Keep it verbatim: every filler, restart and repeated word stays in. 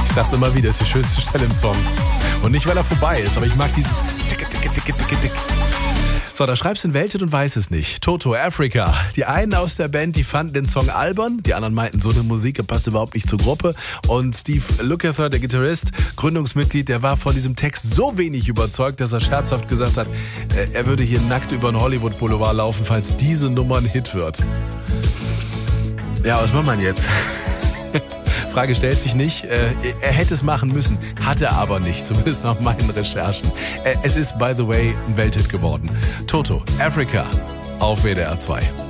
Ich sag's immer wieder, ist die schönste Stelle im Song. Und nicht, weil er vorbei ist, aber ich mag dieses Tick, Tick, Tick, Tick, Tick. So, da schreibst du in Weltet und weiß es nicht. Toto, Africa. Die einen aus der Band, die fanden den Song albern. Die anderen meinten, so eine Musik passt überhaupt nicht zur Gruppe. Und Steve Lukather, der Gitarrist, Gründungsmitglied, der war von diesem Text so wenig überzeugt, dass er scherzhaft gesagt hat, er würde hier nackt über einen Hollywood-Boulevard laufen, falls diese Nummer ein Hit wird. Ja, was macht man jetzt? Frage stellt sich nicht. Er hätte es machen müssen, hat er aber nicht, zumindest nach meinen Recherchen. Es ist, by the way, ein Welthit geworden. Toto, Africa auf W D R zwei.